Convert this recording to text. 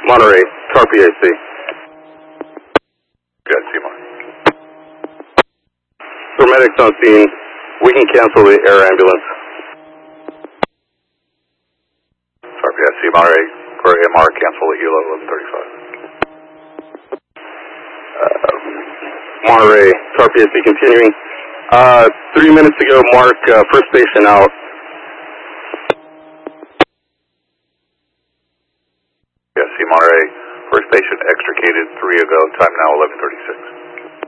Monterey, TAR PAC. PAC, Monterey. Paramedics on scene. We can cancel the air ambulance. TAR PAC, Monterey, for MR, cancel the Hilo 1135. Monterey, TAR PAC continuing. 3 minutes ago, Mark, first station out. PAC, Monterey, first station extricated 3 ago, time now 11:36.